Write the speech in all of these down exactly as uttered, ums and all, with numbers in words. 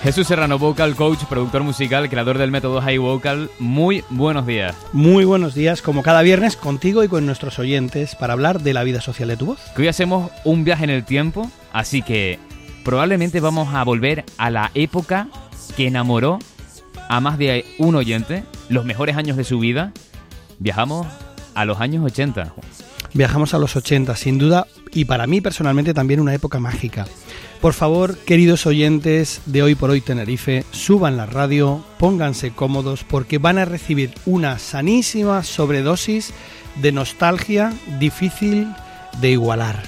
Jesús Serrano, vocal coach, productor musical, creador del método High Vocal. Muy buenos días. Muy buenos días, como cada viernes, contigo y con nuestros oyentes para hablar de la vida social de tu voz. Que hoy hacemos un viaje en el tiempo, así que probablemente vamos a volver a la época que enamoró a más de un oyente, los mejores años de su vida. Viajamos a los años ochenta. Viajamos a los ochenta, sin duda, y para mí personalmente también una época mágica. Por favor, queridos oyentes de Hoy por Hoy Tenerife, suban la radio, pónganse cómodos porque van a recibir una sanísima sobredosis de nostalgia difícil de igualar.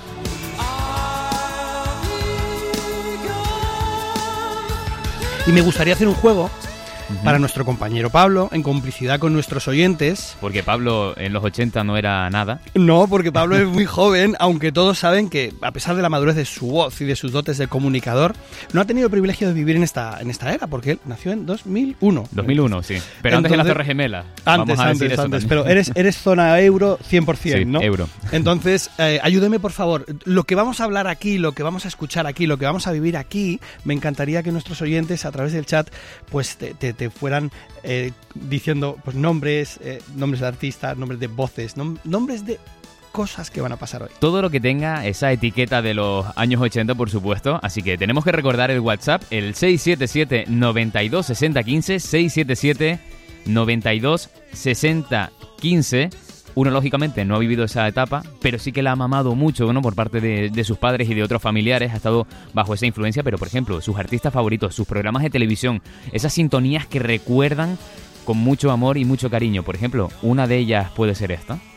Y me gustaría hacer un juego para nuestro compañero Pablo, en complicidad con nuestros oyentes. Porque Pablo en los ochenta no era nada. No, porque Pablo es muy joven, aunque todos saben que, a pesar de la madurez de su voz y de sus dotes de comunicador, no ha tenido el privilegio de vivir en esta, en esta era, porque él nació en dos mil uno. dos mil uno, sí. Pero Entonces, antes de las Torres Gemelas. Antes, antes, antes. Pero eres, eres zona euro cien por ciento, sí, ¿no? euro. Entonces, eh, ayúdeme, por favor. Lo que vamos a hablar aquí, lo que vamos a escuchar aquí, lo que vamos a vivir aquí, me encantaría que nuestros oyentes, a través del chat, pues te, te, te fueran... Eh, diciendo pues nombres, eh, nombres de artistas, nombres de voces, nom- nombres de cosas que van a pasar hoy. Todo lo que tenga esa etiqueta de los años ochenta, por supuesto. Así que tenemos que recordar el WhatsApp, el seis siete siete, noventa y dos, sesenta, quince, seis siete siete, noventa y dos, sesenta, quince. Uno, lógicamente, no ha vivido esa etapa, pero sí que la ha mamado mucho, ¿no? Por parte de, de sus padres y de otros familiares, ha estado bajo esa influencia, pero, por ejemplo, sus artistas favoritos, sus programas de televisión, esas sintonías que recuerdan con mucho amor y mucho cariño. Por ejemplo, una de ellas puede ser esta.